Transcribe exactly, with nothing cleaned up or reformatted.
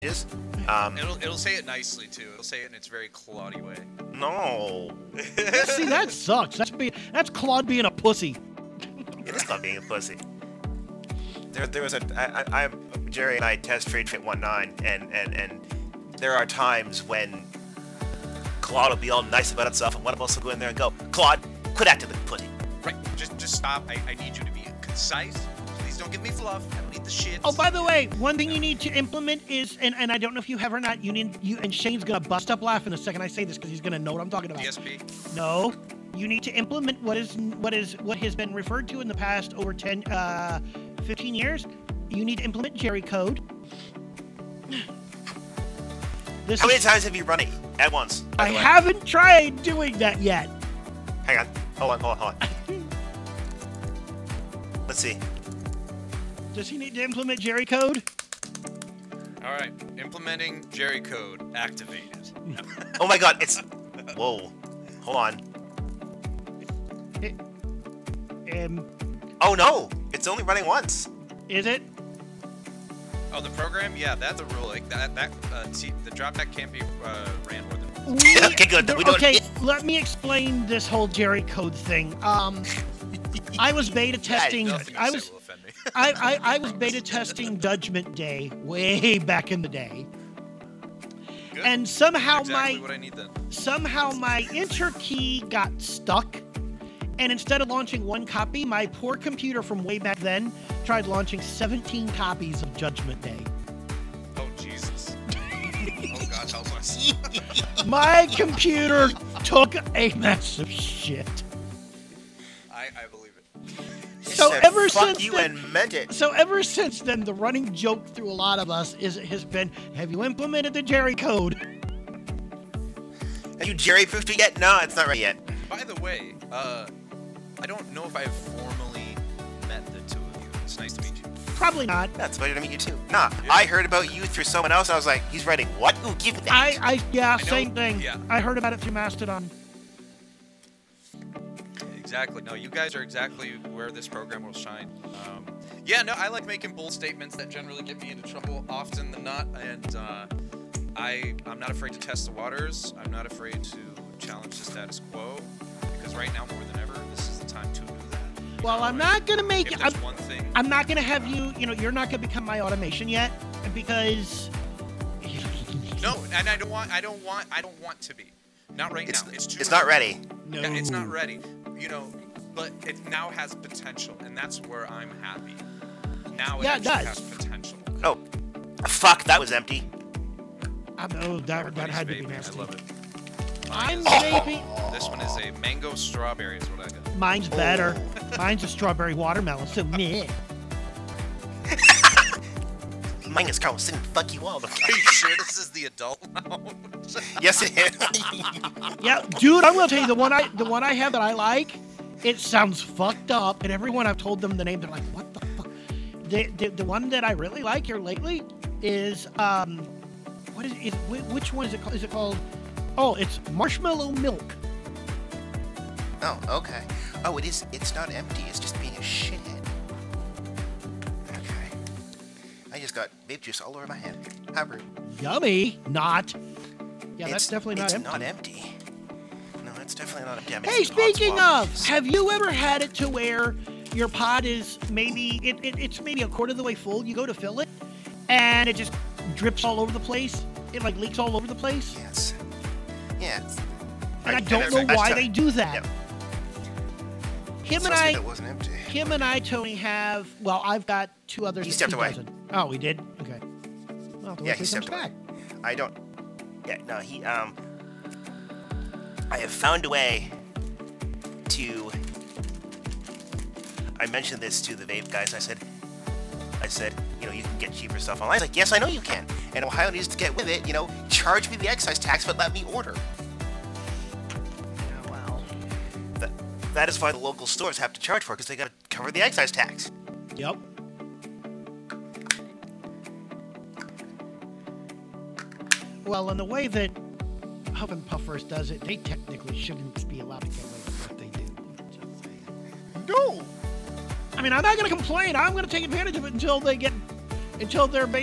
Is um It'll it'll say it nicely too. It'll say it in its very Claude way. no. See, that sucks. That's be that's Claude being a pussy. It is not being a pussy. There, there was a I, I, I Jerry and I test Trade Fit one nine, and and and there are times when Claude will be all nice about itself, and one of us will go in there and go, Claude, quit acting like a pussy. Right. Just just stop. I, I need you to be concise. Please don't give me fluff. I don't need the shit. Oh, by the way, one thing you need to implement is, and, and I don't know if you have or not, you need you and Shane's gonna bust up laughing the second I say this because he's gonna know what I'm talking about. D S P. No, you need to implement what is what is what has been referred to in the past over ten, uh, fifteen years. You need to implement Jerry code. This How many is, times have you run it at once? by I the way? haven't tried doing that yet. Hang on. Hold on, hold on, hold on. Let's see. Does he need to implement Jerry code? All right. Implementing Jerry code activated. Oh my god, it's whoa. Hold on. Um, Oh no! It's only running once. is it? Oh, the program? Yeah, that's a rule. Like that. That. Uh, see, the drop deck can't be uh, ran more than. We, Okay, good. the- We don't- okay, let me explain this whole Jerry code thing. Um, I was beta testing. Nothing I you was say will offend me. I, I, I was beta testing Judgment Day way back in the day, Good. and somehow exactly my what I need then. somehow my enter key got stuck, and instead of launching one copy, my poor computer from way back then tried launching seventeen copies of Judgment Day. Oh Jesus. Oh God, help us. My computer took a massive shit. I I believe it. So Said, ever fuck since you then, and meant it. so ever since then, the running joke through a lot of us is has been, have you implemented the Jerry code? Have you Jerry proofed it yet? No, it's not right yet. By the way, uh, I don't know if I've formally met the two of you. It's nice to meet you. Probably not. That's pleasure to meet you too. Nah, Yeah. I heard about you through someone else. I was like, he's writing what? Ooh, give me that. I, I yeah, I know- same thing. yeah. I heard about it through Mastodon. Exactly. No, you guys are exactly where this program will shine. Um, yeah, no, I like making bold statements that generally get me into trouble often than not, and uh, I I'm not afraid to test the waters. I'm not afraid to challenge the status quo because right now more than ever, this is the time to do that. You Well, know, I'm like, not gonna make If it. I'm, there's one thing, I'm not gonna have you. You know, you're not gonna become my automation yet because. no, and I don't want I don't want I don't want to be. Not right It's, now. It's too. it's not ready. No. Yeah, it's not ready. You know, but it now has potential, and that's where I'm happy. Now it Yeah, it actually does. has potential. Oh, fuck, that was empty. I know that that Everybody's had to be vaping. nasty. I love it. I'm Mine is- vaping. This one is a mango strawberry, is what I got. Mine's better. Mine's a strawberry watermelon. So meh. Mine is Carl Sin. Fuck you all. Are you sure this is the adult lounge? Yes, it is. Yeah, dude, I'm gonna tell you the one I the one I have that I like. It sounds fucked up, and everyone I've told them the name, they're like, "What the fuck?" The the, the one that I really like here lately is um, what is it? whi- Which one is it called? Is it called? Oh, it's marshmallow milk. Oh, okay. Oh, it is. It's not empty. It's just being a shithead. Okay. I just got vape juice all over my hand. How rude. Yummy, not. Yeah, It's- that's definitely not it's empty. not empty. No, it's definitely not empty. I'm Hey, mixing hot speaking swab. of, have you ever had it to where your pod is maybe it, it, it's maybe a quarter of the way full? You go to fill it, and it just drips all over the place. It like leaks all over the place, Yes. Yeah. it's- and I, I- don't I- know I- why I- they do that. Yep. Him So and I I, that wasn't empty. him and I, Tony have. Well, I've got two others. He that stepped he away. doesn't. Oh, we did. Okay. Well, Yeah, he he stepped comes away. back. I don't. Yeah, no, he, um. I have found a way to. I mentioned this to the vape guys. I said, I said, you know, you can get cheaper stuff online. He's like, yes, I know you can. And Ohio needs to get with it, you know, charge me the excise tax, but let me order. Yeah, well. That, that is why the local stores have to charge for it, because they got to cover the excise tax. Yep. Well, in the way that Huff and Puffers does it, they technically shouldn't be allowed to get away with what they do. Just saying. No! I mean, I'm not going to complain. I'm going to take advantage of it until they get, until they're basically